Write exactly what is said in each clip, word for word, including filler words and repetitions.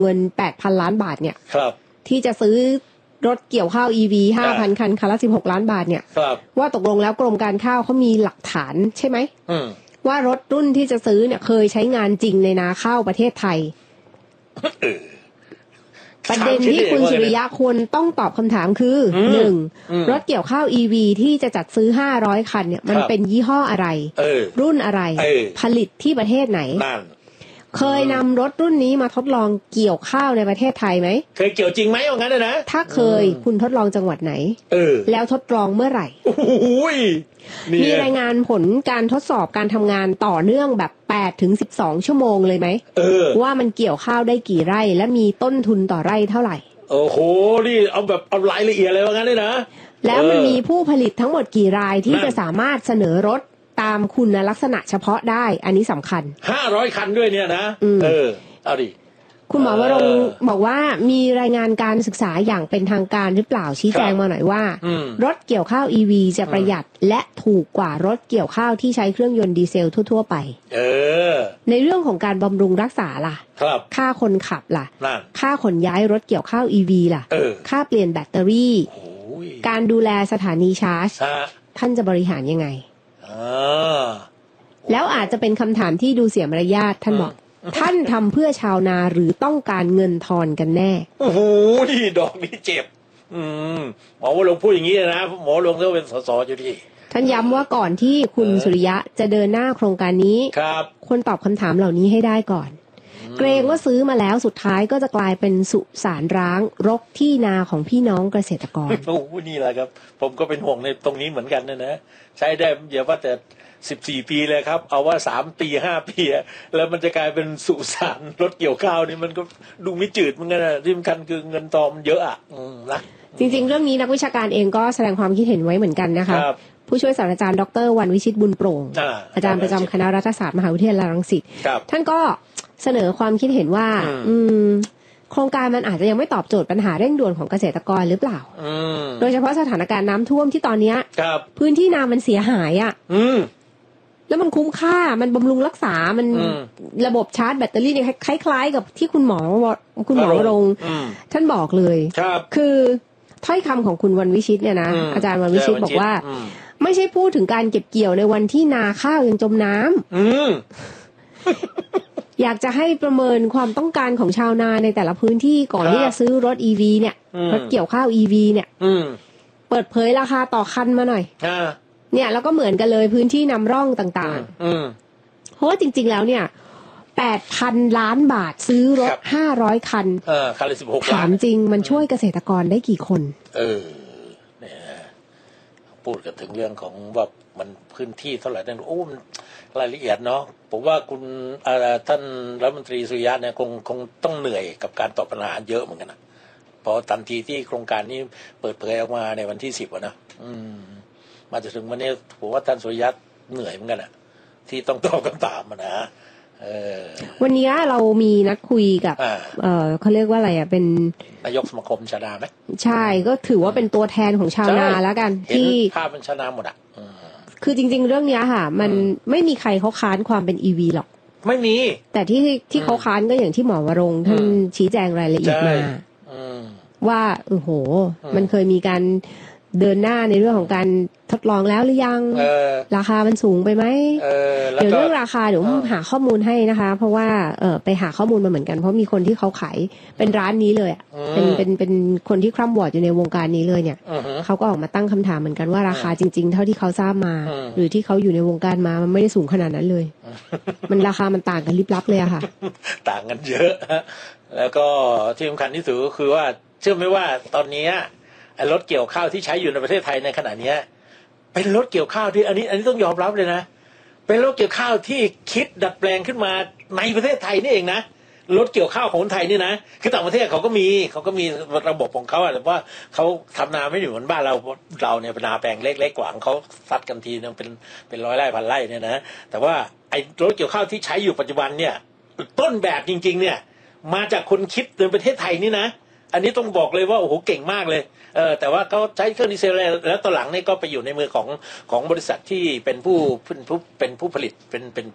เงิน แปดพัน ล้านบาทเนี่ยครับที่จะซื้อรถเกี่ยวข้าว อี วี ห้าพัน คันคันละสิบหกล้านบาทเนี่ยว่าตกลงแล้วกรมการข้าวเขามีหลักฐานใช่ไหมว่ารถรุ่นที่จะซื้อเนี่ยเคยใช้งานจริงในนาข้าวประเทศไทยประเด็นที่คุณสุริยะควรต้องตอบคำถามคือหนึ่งรถเกี่ยวข้าว อี วี ที่จะจัดซื้อห้าร้อยคันเนี่ยมันเป็นยี่ห้ออะไรรุ่นอะไรผลิตที่ประเทศไหนเคยนำรถรุ่นนี้มาทดลองเกี่ยวข้าวในประเทศไทยไหมเคยเกี่ยวจริงไหมว่างั้นนะถ้าเคยคุณทดลองจังหวัดไหนแล้วทดลองเมื่อไหร่มีรายงานผลการทดสอบการทำงานต่อเนื่องแบบแปดถึงสิบสองชั่วโมงเลยไหมว่ามันเกี่ยวข้าวได้กี่ไร่และมีต้นทุนต่อไร่เท่าไหร่โอ้โหนี่เอาแบบเอารายละเอียดเลยว่างั้นเลยนะแล้วมันมีผู้ผลิตทั้งหมดกี่รายที่จะสามารถเสนอรถตามคุณลักษณะเฉพาะได้อันนี้สำคัญห้าร้อยคันด้วยเนี่ยนะเออเอาดิคุณหมอวรงค์บอกว่ามีรายงานการศึกษาอย่างเป็นทางการหรือเปล่าชี้แจงมาหน่อยว่ารถเกี่ยวข้าว อี วี จะประหยัดและถูกกว่ารถเกี่ยวข้าวที่ใช้เครื่องยนต์ดีเซลทั่วๆไปเออในเรื่องของการบำรุงรักษาล่ะครับค่าคนขับล่ะค่าขนย้ายรถเกี่ยวข้าว อี วี ล่ะค่าเปลี่ยนแบตเตอรี่การดูแลสถานีชาร์จท่านจะบริหารยังไงแล้วอาจจะเป็นคำถามที่ดูเสียมารยาทท่านบอกท่านทำเพื่อชาวนาหรือต้องการเงินทอนกันแน่โอ้โหนี่ดอกนี้เจ็บอืมหมอวรงค์พูดอย่างนี้นะหมอวรงค์ก็เป็นสสอยู่ดีท่านย้ำว่าก่อนที่คุณสุริยะจะเดินหน้าโครงการนี้ครับควรตอบคำถามเหล่านี้ให้ได้ก่อนเกรงว่าซื้อมาแล้วสุดท้ายก็จะกลายเป็นสุสานร้างรกที่นาของพี่น้องเกษตรกรโอ้โหนี่แหละครับผมก็เป็นห่วงในตรงนี้เหมือนกันนะนะใช้ได้อย่าว่าแต่สิบสี่ปีเลยครับเอาว่าสามปีห้าปีแล้วมันจะกลายเป็นสุสานรถเกี่ยวข้าวนี่มันก็ดูไม่จืดเหมือนกันนะที่สำคัญคือเงินทองมันเยอะอ่ะนะจริงๆเรื่องนี้นักวิชาการเองก็แสดงความคิดเห็นไว้เหมือนกันนะคะผู้ช่วยศาสตราจารย์ดร.วันวิชิตบุญโปร่ง อา, อาจารย์ประจำคณะรัฐศาสตร์มหาวิทยาลัยรังสิตท่านก็เสนอความคิดเห็นว่าอืมโครงการมันอาจจะยังไม่ตอบโจทย์ปัญหาเร่งด่วนของเกษตรกรหรือเปล่าโดยเฉพาะสถานการณ์น้ำท่วมที่ตอนนี้พื้นที่นามันเสียหายอ่ะแล้วมันคุ้มค่ามันบำรุงรักษามันระบบชาร์จแบตเตอรี่เนี่ยคล้ายๆกับที่คุณหมอคุณหมอวรงค์ท่านบอกเลยคือถ้อยคำของคุณวันวิชิตเนี่ยนะอาจารย์วันวิชิตบอกว่าไม่ใช่พูดถึงการเก็บเกี่ยวในวันที่นาข้าวยังจมน้ำอยากจะให้ประเมินความต้องการของชาวนาในแต่ละพื้นที่ก่อนที่จะซื้อรถ อี วี เนี่ยรถเกี่ยวข้าว อี วี เนี่ยเปิดเผยราคาต่อคันมาหน่อยเนี่ยแล้วก็เหมือนกันเลยพื้นที่นำร่องต่างๆเพราะว่าจริงๆแล้วเนี่ย แปดพัน ล้านบาทซื้อรถห้าร้อยคันเออคันละสิบหกล้านถามจริงมันช่วยเกษตรกรได้กี่คนเออเนี่ยพูดกันถึงเรื่องของว่ามันพื้นที่เท่าไหร่นั่นโอ้มันรายละเอียดเนาะผมว่าคุณท่านรัฐมนตรีสุริยะเนี่ยคงคงต้องเหนื่อยกับการตอบปัญหาเยอะเหมือนกันนะเพราะทันทีที่โครงการนี้เปิดเผยออกมาในวันที่สิบอ่ะนะอืมมาจนถึงวันนี้ผมว่าท่านสุริยะเหนื่อยเหมือนกันอะที่ต้องตอบคำถามนะเออวันนี้เรามีนัดคุยกับเออเขาเรียกว่าอะไรอ่ะเป็นนายกสมาคมชาวนาไหมใช่ก็ถือว่าเป็นตัวแทนของชาวนาแล้วกันที่ภาพเป็นชาวนาหมดอ่ะคือจริงๆเรื่องนี้ค่ะมันไม่มีใครเขาค้านความเป็น อี วี หรอกไม่มีแต่ที่ที่เขาค้านก็อย่างที่หมอวรงค์ท่านชี้แจงรายละเอียดมาว่าโอ้โหมันเคยมีการเดินหน้าในเรื่องของการทดลองแล้วหรือยังราคามันสูงไปไหมเ, เดี๋ยวเรื่องราคาเดี๋ยวหาข้อมูลให้นะคะเพราะว่าเออไปหาข้อมูลมาเหมือนกันเพราะมีคนที่เขาขายเป็นร้านนี้เลยอ่ะเป็นเป็นเป็นคนที่คร่ำวอร์ดอยู่ในวงการนี้เลยเนี่ยเขาก็ออกมาตั้งคำถามเหมือนกันว่าราคาจริงๆเท่าที่เขาทราบมาหรือที่เขาอยู่ในวงการมามันไม่ได้สูงขนาดนั้นเลยมันราคามันต่างกันลิบลับเลยอะค่ะต่างกันเยอะแล้วก็ที่สำคัญที่สุดก็คือว่าเชื่อไหมว่าตอนนี้รถเกี่ยวข้าวที่ใช้อยู่ในประเทศไทยในขณะนี้เป็นรถเกี่ยวข้าวที่อันนี้อันนี้ต้องยอมรับเลยนะเป็นรถเกี่ยวข้าวที่คิดดัดแปลงขึ้นมาในประเทศไทยนี่เองนะรถเกี่ยวข้าวของคนไทยนี่นะคือต่างประเทศเขาก็มีเขาก็มีระบบของเขาแต่ว่าเขาทำนาไม่อยู่เหมือนบ้านเราเราเนี่ยเป็นนาแปลงเล็กๆกว่าเขาซัดกันทีนึงเป็นเป็นร้อยไร่พันไร่เนี่ยนะแต่ว่าไอ้รถเกี่ยวข้าวที่ใช้อยู่ปัจจุบันเนี่ยต้นแบบจริงๆเนี่ยมาจากคนคิดในประเทศไทยนี่นะอันนี้ต้องบอกเลยว่าโอ้โหเก่งมากเลยเออแต่ว่าเขาใช้เครื่องดีเซลแล้วตอนหลังนี่ก็ไปอยู่ในมือของของบริษัทที่เป็นผู้เป็นผู้เป็นผู้ผลิตเป็นเป็น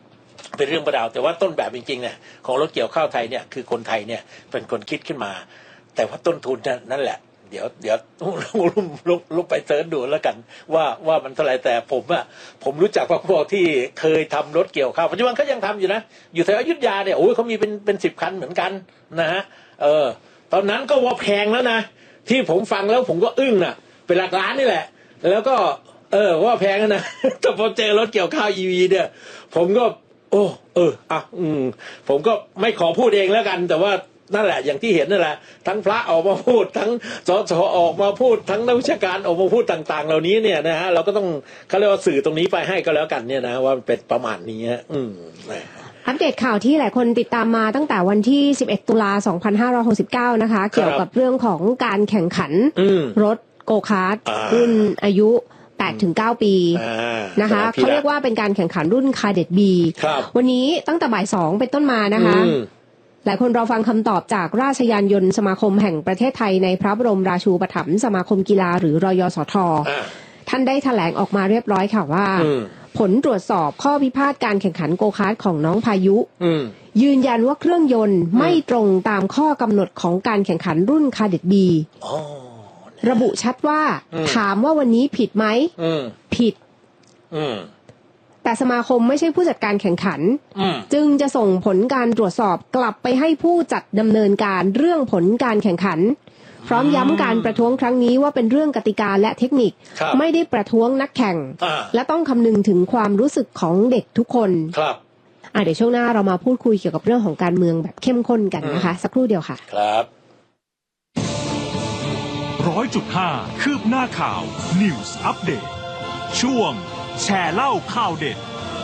เป็นเรื่องประดาวแต่ว่าต้นแบบจริงๆเนี่ยของรถเกี่ยวข้าวไทยเนี่ยคือคนไทยเนี่ยเป็นคนคิดขึ้นมาแต่ว่าต้นทุนนั่นแหละเดี๋ยวเดี๋ยวลุกลุกลุกไปเซิร์ชดูแล้วกันว่าว่ามันเท่าไหร่แต่ผมอะผมรู้จักพวกที่เคยทำรถเกี่ยวข้าวปัจจุบันเขายังทำอยู่นะอยู่แถวอยุธยาเนี่ยโอ้ยเขามีเป็นเป็นสิบคันเหมือนกันนะฮะเออตอนนั้นก็ว่าแพงแล้วนะที่ผมฟังแล้วผมก็อึ้งน่ะเป็นหลักล้านนี่แหละแล้วก็เออว่าแพงนะแต่พอเจอรถเกี่ยวข้าว อี วี เนี่ยผมก็โอ้เอออ่ะอืมผมก็ไม่ขอพูดเองแล้วกันแต่ว่านั่นแหละอย่างที่เห็นนั่นแหละทั้งพระออกมาพูดทั้งสสออกมาพูดทั้งนักวิชาการออกมาพูดต่างๆเหล่านี้เนี่ยนะฮะเราก็ต้องเขาเรียกว่าสื่อตรงนี้ไปให้ก็แล้วกันเนี่ยนะว่ามันเป็นประมาณนี้อืมอัปเดตข่าวที่หลายคนติดตามมาตั้งแต่วันที่สิบเอ็ดตุลาสองพันห้าร้อยหกสิบเก้านะคะเกี่ยวกับเรื่องของการแข่งขันรถโกคาร์ทรุ่นอายุแปดถึงเก้าปีนะคะเขาเรียกว่าเป็นการแข่งขันรุ่นคาเด็ดบีวันนี้ตั้งแต่บ่ายสองเป็นต้นมานะคะหลายคนรอฟังคำตอบจากราชยานยนต์สมาคมแห่งประเทศไทยในพระบรมราชูปถัมภ์สมาคมกีฬาหรือรยสท.ท่านได้แถลงออกมาเรียบร้อยค่ะว่าผลตรวจสอบข้อพิพาทการแข่งขันโกคาร์ทของน้องพายุยืนยันว่าเครื่องยนต์ไม่ตรงตามข้อกำหนดของการแข่งขันรุ่นคาเด็ดบีระบุชัดว่าถามว่าวันนี้ผิดไหมผิดแต่สมาคมไม่ใช่ผู้จัดการแข่งขันจึงจะส่งผลการตรวจสอบกลับไปให้ผู้จัดดำเนินการเรื่องผลการแข่งขันพร้อมย้ำการประท้วงครั้งนี้ว่าเป็นเรื่องกติกาและเทคนิคไม่ได้ประท้วงนักแข่งและต้องคำนึงถึงความรู้สึกของเด็กทุกคนครับอ่ะเดี๋ยวช่วงหน้าเรามาพูดคุยเกี่ยวกับเรื่องของการเมืองแบบเข้มข้นกันนะคะสักครู่เดียวค่ะครับร้อยจุดห้าคืบหน้าข่าว News Update ช่วงแชร์เล่าข่าวเด็ด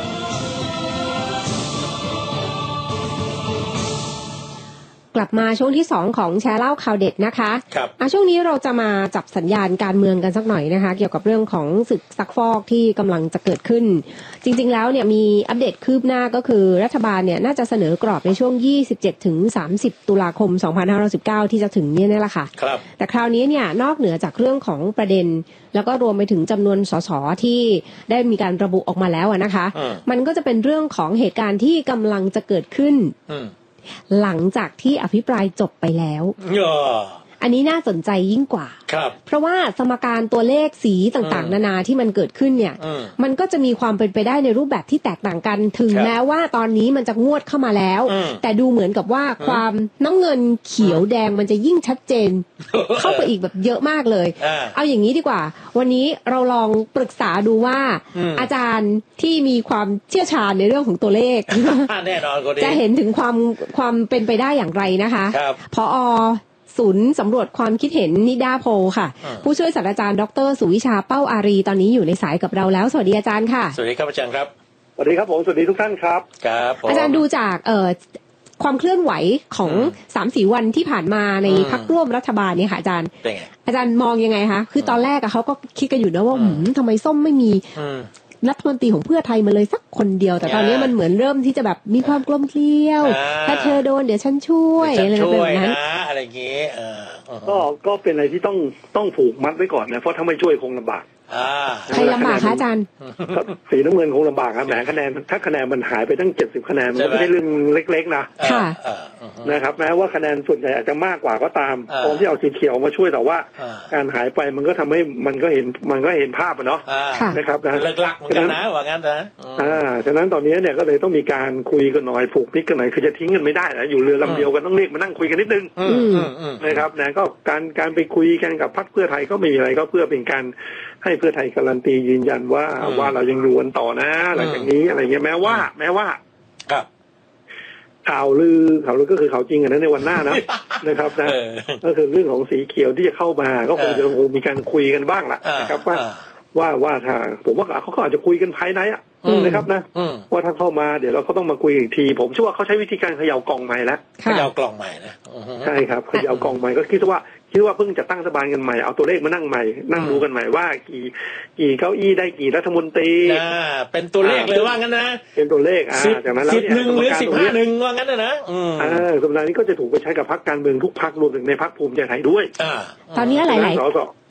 กลับมาช่วงที่สองของแชร์เล่าข่าวเด็ดนะคะครับช่วงนี้เราจะมาจับสัญญาณการเมืองกันสักหน่อยนะคะเกี่ยวกับเรื่องของศึกซักฟอกที่กำลังจะเกิดขึ้นจริงๆแล้วเนี่ยมีอัปเดตคืบหน้าก็คือรัฐบาลเนี่ยน่าจะเสนอกรอบในช่วงยี่สิบเจ็ดถึงสามสิบตุลาคมสองพันห้าร้อยสิบเก้าที่จะถึงเนี่ยนี่แหละค่ะครับแต่คราวนี้เนี่ยนอกเหนือจากเรื่องของประเด็นแล้วก็รวมไปถึงจำนวนสสที่ได้มีการระบุออกมาแล้วนะคะมันก็จะเป็นเรื่องของเหตุการณ์ที่กำลังจะเกิดขึ้นหลังจากที่อภิปรายจบไปแล้วอันนี้น่าสนใจยิ่งกว่าเพราะว่าสมการตัวเลขสีต่างๆนานาที่มันเกิดขึ้นเนี่ยมันก็จะมีความเป็นไปได้ในรูปแบบที่แตกต่างกันถึงแม้ว่าตอนนี้มันจะงวดเข้ามาแล้วแต่ดูเหมือนกับว่าความน้ำเงินเขียวแดงมันจะยิ่งชัดเจนเข้าไปอีกแบบเยอะมากเลยเอาอย่างนี้ดีกว่าวันนี้เราลองปรึกษาดูว่าอาจารย์ที่มีความเชี่ยวชาญในเรื่องของตัวเลขแน่นอนจะเห็นถึงความความเป็นไปได้อย่างไรนะคะผอ.ศูนย์สำรวจความคิดเห็นนิดาโพค่ะผู้ช่วยศาสตราจารย์ดร.สุวิชาเป้าอารีตอนนี้อยู่ในสายกับเราแล้วสวัสดีอาจารย์ค่ะสวัสดีครับอาจารย์ครับสวัสดีครับผมสวัสดีทุกท่านครับครับอาจารย์ดูจากเอ่อความเคลื่อนไหวของ สามสี่ วันที่ผ่านมาในพรรคร่วมรัฐบาลเนี่ยค่ะอาจารย์อาจารย์มองยังไงคะคือตอนแรกอะเขาก็คิดกันอยู่นะว่าหืมทำไมส้มไม่มีรัฐมนตรีของเพื่อไทยมาเลยสักคนเดียวแต่ตอนนี้มันเหมือนเริ่มที่จะแบบมีความกลมเกลียวถ้าเธอโดนเดี๋ยวฉันช่วยอะไรแบบนั้นอะไรอย่างงี้ก็ก็เป็นอะไรที่ต้องต้องผูกมัดไว้ก่อนนะเพราะถ้าไม่ช่วยคงลำบากใครลำบากคะอาจารย์สีน้ำเงินคงลำบากครับแหมคะแนนถ้าคะแนนมันหายไปตั้งเจ็ดสิบคะแนนมันไม่ใช่เรื่องเล็กๆนะนะครับแม้ว่าคะแนนส่วนใหญ่อาจจะมากกว่าก็ตามตอนที่เอาสีเขียวมาช่วยแต่ว่าการหายไปมันก็ทำให้มันก็เห็นมันก็เห็นภาพอ่ะเนาะนะครับนะหลักๆเหมือนกันนะว่างั้นนะอ่าฉะนั้นตอนนี้เนี่ยก็เลยต้องมีการคุยกันหน่อยผูกมิตรกันหน่อยคือจะทิ้งกันไม่ได้นะอยู่เรือลำเดียวกันต้องเรียกมานั่งคุยกันนิดนึงนะครับนะก็การการไปคุยกันกับพรรคเพื่อไทยก็ไม่มีอะไรก็เพื่อเป็นการให้เพื่อไทยการันตียืนยันว่าว่าเรายังอยู่กันต่อนะหลังจากนี้อะไรเงี้ยแม้ว่าแม้ว่าครับข่าวลือข่าวลือก็คือข่าวจริงนะในวันหน้านะนะครับนะก็คือเรื่องของสีเขียวที่จะเข้ามาก็คงจะมีการคุยกันบ้างล่ะนะครับว่าว่าว่าทางผมว่าเขาก็อาจจะคุยกันภายในอ่ะนะครับนะว่าถ้าเข้ามาเดี๋ยวเราก็ต้องมาคุยอีกทีผมเชื่อว่าเขาใช้วิธีการเขย่ากล่องใหม่แล้วเขย่ากล่องใหม่นะใช่ครับเขย่ากล่องใหม่ก็คิดว่าคิดว่าเพิ่งจะตั้งรัฐบาลกันใหม่เอาตัวเลขมานั่งใหม่นั่งดูกันใหม่ว่ากี่กี่เก้าอี้ได้กี่รัฐมนตรีอ่าเป็นตัวเลขเลยว่างั้นนะเป็นตัวเลขอ่าจากนั้นแล้วเนี่ยสิบหนึ่งหรือสิบห้าหนึ่งว่างั้นนะอ่าสัปดาห์นี้ก็จะถูกไปใช้กับพรรคการเมืองทุกพรรครวมถึงในพรรคภูมิใจไทยด้วยอ่าตอนนี้หลาย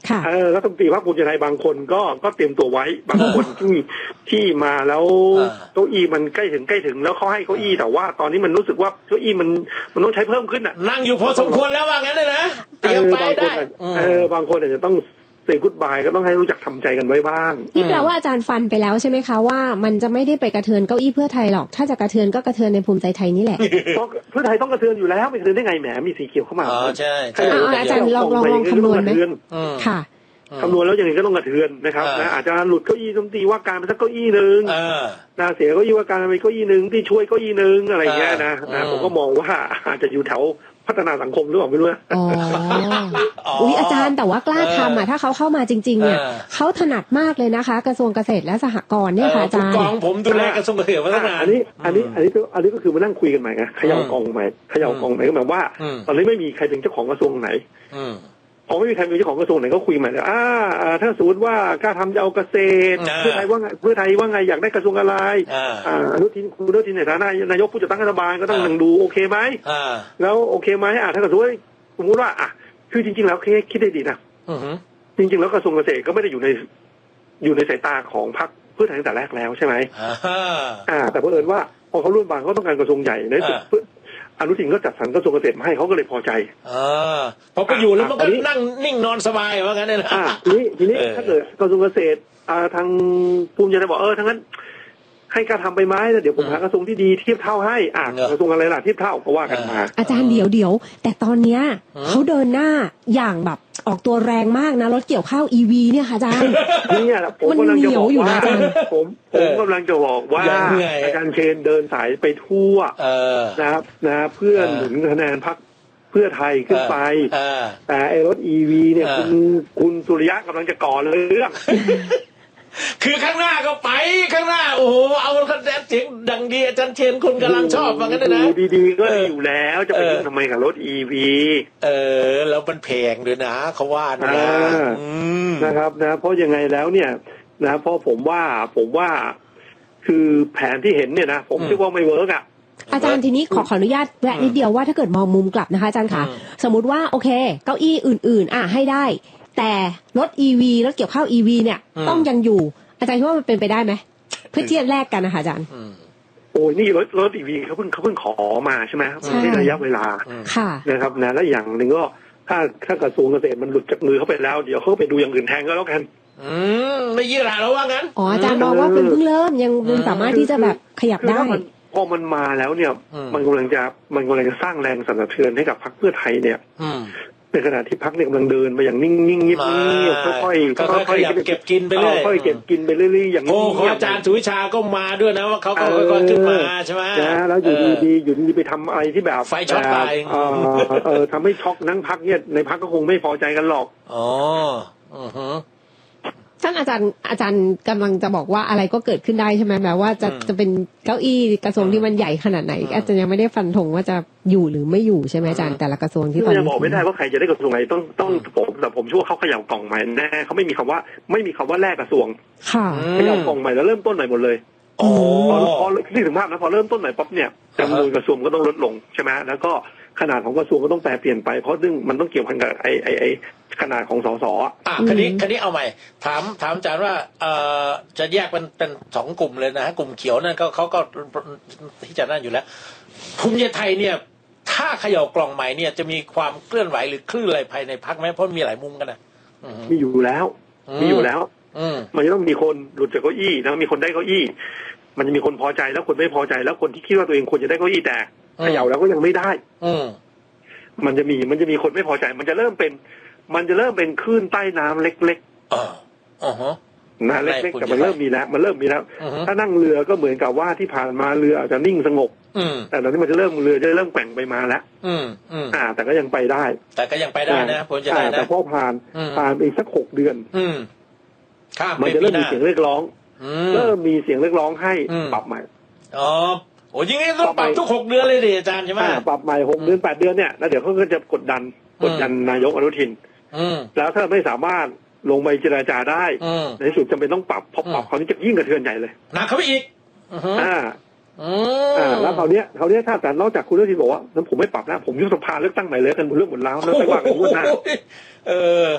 เออรัฐมนตรีพรรคภูมิใจไทยบางคนก็ก็เตรียมตัวไว้บางคนที่ที่มาแล้วเก้าอี้มันใกล้ถึงใกล้ถึงแล้วเขาให้เก้าอี้แต่ว่าตอนนี้มันรู้สึกว่าเก้าอี้มันมันต้องใช้เพิ่มขึ้นอ่ะนั่งอยู่พอสมควรแล้วว่างั้นเลยนะเตรียมไปได้เออบางคนอาจจะต้องเซย์กู๊ดบายก็ต้องให้รู้จักทำใจกันไว้บ้างนี่แปลว่าอาจารย์ฟันไปแล้วใช่ไหมคะว่ามันจะไม่ได้ไปกระเทือนเก้าอี้เพื่อไทยหรอกถ้าจะกระเทือนก็กระเทือนในภูมิใจไทยนี่แหละเพราะเพื่อไทยต้องกระเทือนอยู่แล้วไม่กระเทือนได้ไงแหมมีสีเขียวเข้ามาอ๋อใช่ใช่อาจารย์ลองลองลองคำนวณไหมค่ะคำนวณแล้วอย่างนี้ก็ต้องกระเทือนนะครับนะอาจจะหลุดเก้าอี้ตรงตีว่าการไปสักเก้าอี้หนึ่งนะเสียเก้าอี้ว่าการไปเก้าอี้หนึ่งที่ช่วยเก้าอี้หนึ่งอะไรเงี้ยนะนะผมก็มองว่าอาจจะอยู่แถวพัฒนาสังคมหรือเปล่าไม่รู้อ๋ออุ้ยอาจารย์แต่ว่ากล้าทำอ่ะถ้าเขาเข้ามาจริงๆเนี่ยเขาถนัดมากเลยนะคะกระทรวงเกษตรและสหกรณ์เนี่ยค่ะอาจารย์กองผมดูแลกระทรวงเกษตรมาตั้งนานอันนี้อันนี้อันนี้อันนี้ก็คือมานั่งคุยกันใหม่ไงเขย่ากองใหม่เขย่ากองใหม่ก็หมายว่าตอนนี้ไม่มีใครเป็นเจ้าของกระทรวงไหนพอไม่มีใครเป็นเจ้าของกระทรวงไหนก็คุยใหม่เลยอ่าถ้าสมมติว่ากล้าทำจะเอาเกษตรเพื่อไทยว่าไงเพื่อไทยว่าไงอยากได้กระทรวงอะไรอ่าอนุทินคุณอนุทินในฐานะนายกผู้จัดตั้งรัฐบาลก็ต้องนั่งดูโอเคไหมแล้วโอเคไหมอ่าถ้าเกิดว่าสมมติว่าอ่ะคือจริงๆแล้วคิดได้ดีนะจริงๆแล้วกระทรวงเกษตรก็ไม่ได้อยู่ในอยู่ในสายตาของพรรคเพื่อไทยตั้งแต่แรกแล้วใช่ไหมอ่าแต่เผอิญว่าพอเขาร่วมบางเขาต้องการกระทรวงใหญ่ในสุดอนุทินก็จัดสรรกระทรวงเกษตรมาให้เขาก็เลยพอใจอ่าพอไปอยู่แล้วมันก็นั่งนิ่งนอนสบายว่างั้นเลยนะทีนี้ทีนี้ถ้าเกิดกระทรวงเกษตรอ่าทางภูมิใจไทยบอกเออทั้งนั้นให้การทำไปไหมแล้วเดี๋ยวผมหากระทรวงที่ดีเทียบเท่าให้อ่ากระทรวงอะไรล่ะเทียบเท่าก็ว่ากันมาอาจารย์เดี๋ยวเดี๋ยวแต่ตอนเนี้ยเขาเดินหน้าอย่างแบบออกตัวแรงมากนะรถเกี่ยวข้าว อี วี เนี่ยค่ะอาจารย์นี่ผมกำลังจะบอกว่าผมผมกำลังจะบอกว่าอาจารย์เชนเดินสายไปทั่วนะครับนะเพื่อหนุนคะแนนพรรคเพื่อไทยขึ้นไปแต่ไอ้รถ อี วี เนี่ยคุณคุณสุริยะกำลังจะก่อเรื่องคือข้างหน้าก็ไปข้างหน้าโอ้โหเอาคะแนนเสียงดังดีอาจารย์เชนคนกำลังชอบว่างั้นนะดีๆก็อยู่แล้วจะไปทำไมกับรถ อี วีเออแล้วมันแพงด้วยนะเขาว่านะนะครับนะเพราะยังไงแล้วเนี่ยนะเพราะผมว่าผมว่าคือแผนที่เห็นเนี่ยนะผมคิดว่าไม่เวิร์กอ่ะอาจารย์ทีนี้ขอขออนุญาตแวะนิดเดียวว่าถ้าเกิดมองมุมกลับนะคะอาจารย์ค่ะสมมุติว่าโอเคเก้าอี้อื่นๆอ่ะให้ได้แต่รถ อี วี รถเกี่ยวข้าว อี วี เนี่ยต้องยังอยู่อาจารย์คิดว่ามันเป็นไปได้ไหมเพื่อเทียบแลกกันนะคะอาจารย์โอ้ยนี่รถรถ อี วี เขาเพิ่งเขาเพิ่งขอมาใช่ไหมมันไม่ระยะเวลานะครับนะแล้วอย่างหนึ่งก็ถ้าถ้ากระทรวงเกษตรมันหลุดจากมือเขาไปแล้วเดี๋ยวเขาไปดูอย่างอื่นแทนก็แล้วกันอืมไม่ยืดหาแล้วว่างั้นอ๋ออาจารย์มองว่าเป็นเพิ่งเริ่มยังสามารถที่จะแบบขยับได้พอมันมาแล้วเนี่ยมันกำลังจะมันกำลังจะสร้างแรงสั่นสะเทือนให้กับพรรคเพื่อไทยเนี่ยในขณะที่พรรคเนี่ยกำลังเดินไปอย่างนิ่งๆเงียบๆค่อยๆค่อยๆเก็บกินไปเรื่อยค่อยๆเก็บกินไปเรื่อยๆอย่างนี้โอ้อาจารย์สุวิชาก็มาด้วยนะว่าเขาก็ค่อยๆขึ้นมาใช่ไหมนะแล้วอยู่ดีๆอยู่ดีๆไปทำอะไรที่แบบไฟช็อตไปเออทำให้ช็อกนั่งพรรคเนี่ยในพรรคก็คงไม่พอใจกันหรอกอ๋ออือฮะท่านอาจารย์อาจารย์กำลังจะบอกว่าอะไรก็เกิดขึ้นได้ใช่ไหมแม้ว่าจะจะเป็นเก้าอี้กระทรวงที่มันใหญ่ขนาดไหนอาจารย์ยังไม่ได้ฟันธงว่าจะอยู่หรือไม่อยู่ใช่ไหมอาจารย์แต่ละกระทรวงที่ตอนนี้จะบอกไม่ได้ว่าใครจะได้กระทรวงไหนต้องต้องผมแต่ผมเชื่อว่าเขาเขย่ากล่องใหม่แน่เขาไม่มีคำว่าไม่มีคำว่าแลกกระทรวงค่ะเขย่ากล่องใหม่แล้วเริ่มต้นใหม่หมดเลยพอพอที่ถึงภาพนะพอเริ่มต้นใหม่ปั๊บเนี่ยจำนวนกระทรวงก็ต้องลดลงใช่ไหมแล้วก็ขนาดของกระทรวงก็ต้องแปลเปลี่ยนไปเพราะเรื่องมันต้องเกี่ยวพันกับไอ้ไอ้ไอ้ขนาดของสสอ่ะคันนี้คันนี้เอาใหม่ถามถามอาจารย์ว่าเอ่อจะแยกเป็นเป็นสองกลุ่มเลยนะฮะกลุ่มเขียวนั่นก็เขาก็ที่จะนั่นอยู่แล้วภูมิใจไทยเนี่ยถ้าเขย่ากล่องใหม่เนี่ยจะมีความเคลื่อนไหวหรือคลื่นอะไรภายในพรรคไหมเพราะมีหลายมุมกันนะมีอยู่แล้วมีอยู่แล้วมันจะต้องมีคนหลุดจากเก้าอี้นะมีคนได้เก้าอี้มันจะมีคนพอใจแล้วคนไม่พอใจแล้วคนที่คิดว่าตัวเองควรจะได้เก้าอี้แต่เขย่าแล้วก็ยังไม่ได้มันจะมีมันจะมีคนไม่พอใจมันจะเริ่มเป็นมันจะเริ่มเป็นคลื่นใต้น้ำเล็กๆอ๋อฮะนะเล็กๆแต่มันเริ่มมีแล้วมันเริ่มมีแล้วถ้านั่งเรือก็เหมือนกับว่าที่ผ่านมาเรืออาจจะนิ่งสงบแต่ตอนนี้มันจะเริ่มเรือจะเริ่มแกว่งไปมาแล้วอ่าแต่ก็ยังไปได้แต่ก็ยังไปได้นะผมจะได้นะแต่พอผ่านผ่านอีกสักหกเดือนมันจะเริ่มมีเสียงเรียกร้องเริ่มมีเสียงเรียกร้องให้ปรับใหม่อ๋อโอ้ยยังไงต้องปรับทุกหกเดือนเลยดิอาจารย์ใช่ไหมปรับใหม่หกเดือนแปดเดือนเนี่ยแล้วเดี๋ยวเขาก็จะกดดันกดดันนายกอนุทินแล้วถ้าไม่สามารถลงไปเจรจาได้ในที่สุดจำเป็นต้องปรับพอปรับคราวนี้จะยิ่งกระเทือนใหญ่เลยหนักเข้าไปอีกอ่าอ่าแล้วคราวนี้คราวนี้ถ้าแต่นอกจากคุณอนุทินบอกว่านั้นผมไม่ปรับนะผมยุบสภาเลือกตั้งใหม่เลยกันหมดเรื่องหมดแล้วแล้วไม่ว่ากันงวดหน้าเออ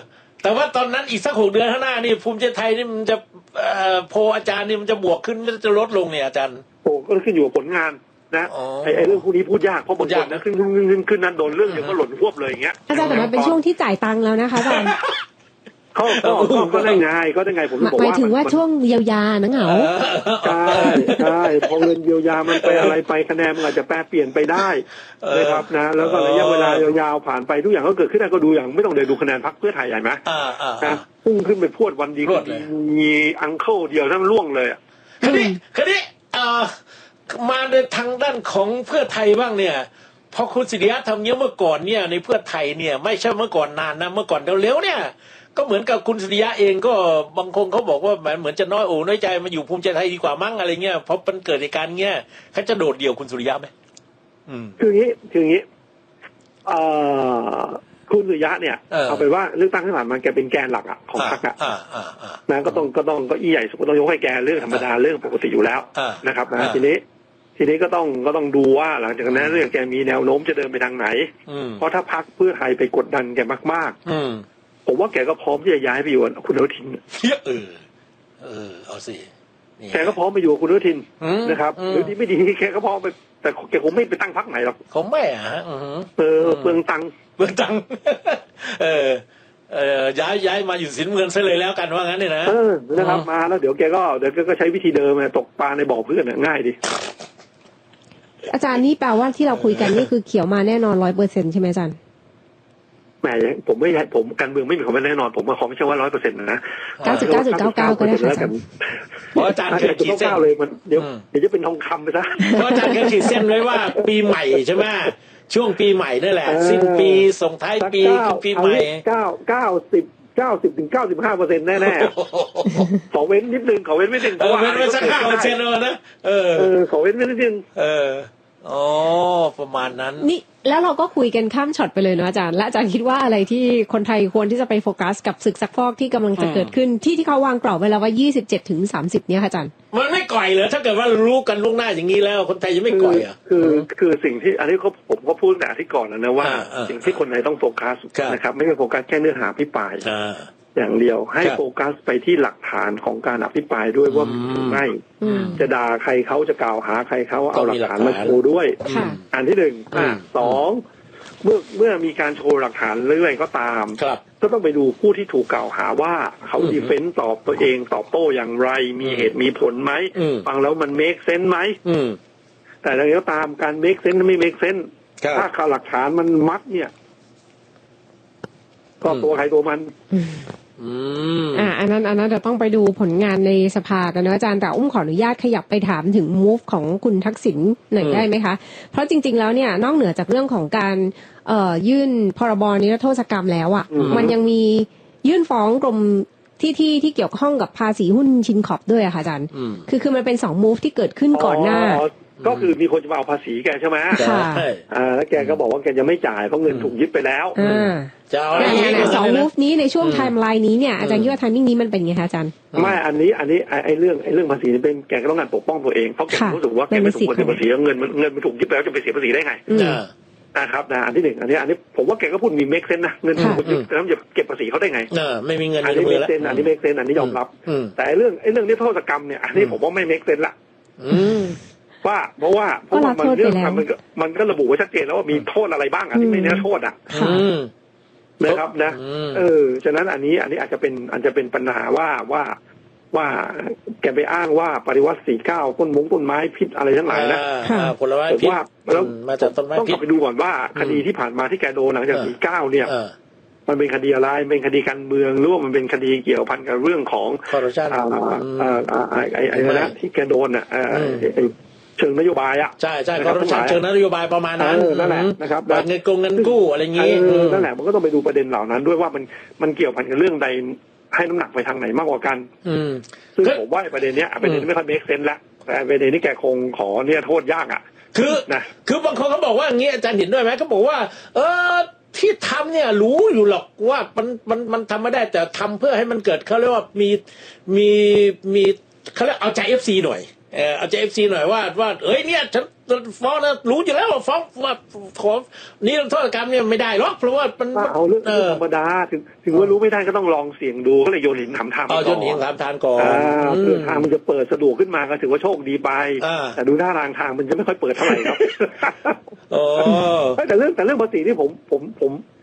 แต่ว่าตอนนั้นอีกสักหกเดือนข้างหน้านี่ภูมิใจไทยนี่มันจะโพอาจารย์นี่มันจะบวกขึ้นจะลดลงเนี่ยอาจารย์โอ้ก็ขึ้นอยู่กับผลงานนะไอ้ไอ้เรื่องพวกนี้พูดยากเพราะบางคนนะขึ้นขึ้นขึ้นขึ้นนั้นโดนเรื่องเดียวก็หล่นรวบเลยอย่างเงี้ยอาจารย์แต่มันเป็นช่วงที่จ่ายตังค์แล้วนะคะอาจารย์เขาก็ก็ได้ไงก็ได้ไงผมบอกว่าหมายถึงว่าช่วงเยียวยานะเหงาใช่ใช่พอเงินเยียวยามันไปอะไรไปคะแนนมันอาจจะแปรเปลี่ยนไปได้นะครับนะแล้วก็ระยะเวลายาวๆผ่านไปทุกอย่างก็เกิดขึ้นได้ก็ดูอย่างไม่ต้องเดินดูคะแนนพรรคเพื่อไทยใหญ่ไหมนะพุ่งขึ้นไปพวดวันดีมีอังเคิลเดียวทั้งล่วงเลยอ่ะคดีคดีมาในทางด้านของเพื่อไทยบ้างเนี่ยพอคุณศิริยะทำเยอะเมื่อก่อนเนี่ยในเพื่อไทยเนี่ยไม่ใช่เมื่อก่อนนานนะเมื่อก่อนเร็วๆเนี่ยก็เหมือนกับคุณศิริยะเองก็บางคนเขาบอกว่าเหมือนจะน้อยโอ้น้อยใจมาอยู่ภูมิใจไทยดีกว่ามั้งอะไรเงี้ยเพราะมันเกิดเหตุการณ์เงี้ยเขาจะโดดเดี่ยวคุณศิริยะไหมอืมคืองี้คืองี้เอ่อคุณศิริยะเนี่ยเอาไปว่าเลือกตั้งที่ผ่านมาแกเป็นแกนหลักอ่ะของพรรคอ่ะนะก็ต้องก็ต้องก็อี้ใหญ่สุดก็ต้องยกให้แกเรื่องธรรมดาเรื่องปกติอยู่แล้วนะครับนะทีนี้ทีนี้ก็ต้องก็ต้องดูว่าหลังจากนั้นเรื่องแกมีแนวโน้มจะเดินไปทางไหนเพราะถ้าพรรคเพื่อไทยไปกดดันแกมากๆผมว่าแกก็พร้อมที่จะย้ายไปอยู่คุณอนุทินเออเออเอาสิแกก็พร้อมไปอยู่คุณอนุทินนะครับหรือที่ไม่ดีแกก็พร้อมไปแต่แกคงไม่ไปตั้งพรรคไหนหรอกคงไม่อ่ะเออเปลืองตังค์เปลืองตังค์เออเออย้ายย้ายมาอยู่สินเมืองซะเลยแล้วกันว่างั้นเนี่ยนะเออนะครับมาแล้วเดี๋ยวแกก็เดี๋ยวก็ใช้วิธีเดิมตกปลาในบ่อเพื่อนง่ายดิอาจารย์นี่แปลว่าที่เราคุยกันนี่คือเขียวมาแน่นอนร้อยเปอร์เซ็นต์ใช่ไหมอาจารย์แหมผมไม่ผมการเมืองไม่มีความแน่นอนผมมาขอไม่ใช่ว่าร้อยเปอร์เซ็นต์นะเก้าสิบเก้าจุดเก้าเก้าก็ได้ค่ะเพราะอาจารย์เคยขีดเส้นเลยมันเดี๋ยวเดี๋ยวจะเป็นทองคำไปซะเพราะอาจารย์เคยขีดเส้นไว้ว่าปีใหม่ใช่ไหมช่วงปีใหม่นั่นแหละสิ้นปีส่งท้ายปีคือปีใหม่เก้าเก้าสิบเก้าสิบถึงเก้าสิบห้าเปอร์เซ็นต์แน่แน่ขอเว้นนิดนึงขอเว้นไม่ถึงเพราะว่าเว้นไว้สักห้าเปอร์เซ็นต์เลยนะเออขอเว้นไม่นิดนึงเอออ๋อประมาณนั้นนี่แล้วเราก็คุยกันข้ามช็อตไปเลยเนาะอาจารย์และอาจารย์คิดว่าอะไรที่คนไทยควรที่จะไปโฟกัสกับศึกซักฟอกที่กำลังจะเกิดขึ้นที่ที่เขาวางกรอบไว้แล้วว่ายี่สิบเจ็ดถึงสามสิบเนี่ยค่ะอาจารย์มันไม่ก่อยเหรอถ้าเกิดว่ารู้กันล่วงหน้าอย่างนี้แล้วคนไทยจะไม่ก่อยอ่ะคือคือสิ่งที่อันนี้เขาผมก็พูดแต่ที่ก่อนแล้วนะว่าสิ่งที่คนไทยต้องโฟกัสนะครับไม่ใช่โฟกัสแค่เนื้อหาพิปรายอย่างเดียวให้โฟกัสไปที่หลักฐานของการอภิปรายด้วยว่าไม่จะด่าใครเขาจะกล่าวหาใครเขาเอาหลักฐานมาโชว์ด้วยอันที่หนึ่งสองเมื่อเมื่อมีการโชว์หลักฐานเรื่อยๆก็ตามก็ต้องไปดูผู้ที่ถูกกล่าวหาว่าเขาดีเฟนต์ตอบตัวเองตอบโต้อย่างไรมีเหตุมีผลไหมฟังแล้วมันเมคเซนส์ไหมแต่อะไรก็ตามการเมคเซนส์ไม่เมคเซนส์ถ้าข่าวหลักฐานมันมัดเนี่ยก็ตัวใครตัวมันอ่าอันนั้นอันนั้นเราต้องไปดูผลงานในสภากันนะอาจารย์แต่อุ้มขออนุญาตขยับไปถามถึง move ของคุณทักษิณหน่อยได้ไหมคะเพราะจริงๆแล้วเนี่ยนอกเหนือจากเรื่องของการเอ่อยื่นพรบนิรโทษกรรมแล้วอ่ะมันยังมียื่นฟ้องกรมที่ที่ที่เกี่ยวข้องกับภาษีหุ้นชินคอร์ปด้วยอะค่ะอาจารย์คือคือมันเป็นสอง move ที่เกิดขึ้นก่อนหน้าก็คือมีคนจะมาเอาภาษีแกใช่ไหมค่ะอ่าแล้วแกก็บอกว่าแกจะไม่จ่ายเพราะเงินถูกยึดไปแล้วอ่าจะเอาอะไรสองมูฟนี้ในช่วงไทม์ไลน์นี้เนี่ยอาจารย์คิดว่าไทมิ่งนี้มันเป็นไงคะอาจารย์ไม่อันนี้อันนี้ไอ้เรื่องไอ้เรื่องภาษีเป็นแกก็ต้องการปกป้องตัวเองเพราะแกรู้สึกว่าแกไม่สมควรเสียภาษีเงินเงินมันถูกยึดไปแล้วจะไปเสียภาษีได้ไงนะครับนะอันที่หนึ่งอันนี้อันนี้ผมว่าแกก็พูดมีเมคเซนนะเงินถูกยึดแล้วจะเก็บภาษีเขาได้ไงไม่มีเงินอันนี้เมคเซนอันนี้เมคเซนอันนี้ยอมรับแต่เรื่องไอ้เรื่องนิรโทษกรรมเนี่ยอันนี้ผมว่าไม่เมคเซนละว่าเพราะว่าเพราะว่ามันเรื่องมันก็มันก็ระบุไว้ชัดเจนแล้วว่ามีโทษอะไรบ้างอ่ะที่ไม่เนื้อโทษอ่ะนะครับนะเออฉะนั้นอันนี้อันนี้อาจจะเป็นอาจจะเป็นปัญหาว่าว่าว่าแกไปอ้างว่าปริวัติสี่เก้าต้นมงต้นไม้พิษอะไรทั้งหลายนะผลไม้พิษว่าแล้วต้องกลับไปดูก่อนว่าคดีที่ผ่านมาที่แกโดนหลังจากสี่เก้าเนี่ยมันเป็นคดีอะไรเป็นคดีการเมืองหรือว่ามันเป็นคดีเกี่ยวพันกับเรื่องของคอร์รัปชันไอ้ไอ้ไอ้นะที่แกโดนอ่ะเชิงนโยบายอ่ะใช่ใช่คอร์รัปชันเชิงนโยบายประมาณนั้นนั่นแหละนะครับเงินกงเงินกู้อะไรอย่างงี้นั่นแหละมันก็ต้องไปดูประเด็นเหล่านั้นด้วยว่ามันมันเกี่ยวพันกับเรื่องใดให้น้ำหนักไปทางไหนมากกว่ากันซึ่งผมว่าประเด็นเนี้ยประเด็นไม่ค่อยเมคเซนส์ละแต่ประเด็นนี้แกคงขอเนี่ยโทษยากอ่ะคือนะคือบางคนเขาบอกว่าอย่างงี้อาจารย์เห็นด้วยไหมเขาบอกว่าเออที่ทำเนี่ยรู้อยู่หรอกว่ามันมันมันทำไม่ได้แต่ทำเพื่อให้มันเกิดเขาเรียกว่ามีมีมีเขาเรียกเอาใจ เอฟ ซี หน่อยเออเอาใจ เอฟ ซี หน่อยว่าว่าเอ้ยเนี่ยฉันฟ้องแล้วรู้อยู่แล้วว่าฟ้องว่าขอนี่โทษกรรมเนี่ยไม่ได้หรอกเพราะว่ามันเอาเรื่องธรรมดาถึงถึงว่ารู้ไม่ได้ก็ต้องลองเสี่ยงดูก็เลยโยนหินถามทางก่อนโยนหินถามทางก่อนเพื่อทางมันจะเปิดสะดวกขึ้นมาก็ถือว่าโชคดีไปแต่ดูท่าทางทางมันจะไม่ค่อยเปิดเท่าไหร่ครับแต่เรื่องแต่เรื่องภาษีที่ผมผมผม